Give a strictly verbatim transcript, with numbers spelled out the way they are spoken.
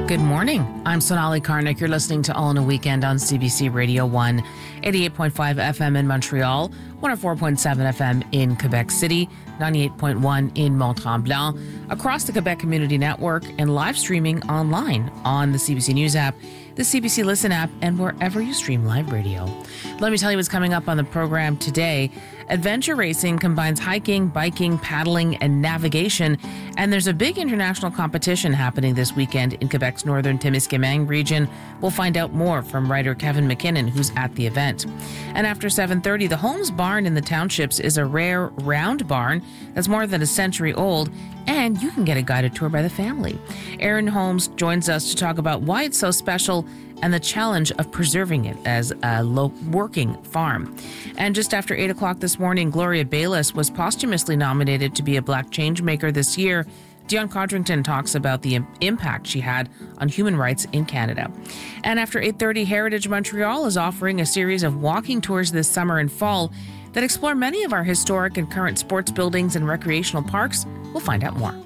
Good morning. I'm Sonali Karnik. You're listening to All in a Weekend on C B C Radio one, eighty-eight point five F M in Montreal, one oh four point seven F M in Quebec City, ninety-eight point one in Mont-Tremblant, across the Quebec Community Network, and live streaming online on the C B C News app, the C B C Listen app, and wherever you stream live radio. Let me tell you what's coming up on the program today. Adventure racing combines hiking, biking, paddling, and navigation, and there's a big international competition happening this weekend in Quebec's northern Témiscamingue region. We'll find out more from writer Kevin McKinnon, who's at the event. And after seven thirty, the Holmes Barn in the Townships is a rare round barn that's more than a century old, and you can get a guided tour by the family. Aaron Holmes joins us to talk about why it's so special and the challenge of preserving it as a low working farm. And just after eight o'clock this morning, Gloria Bayless was posthumously nominated to be a Black Changemaker this year. Dion Codrington talks about the impact she had on human rights in Canada. And after eight thirty, Heritage Montreal is offering a series of walking tours this summer and fall that explore many of our historic and current sports buildings and recreational parks. We'll find out more.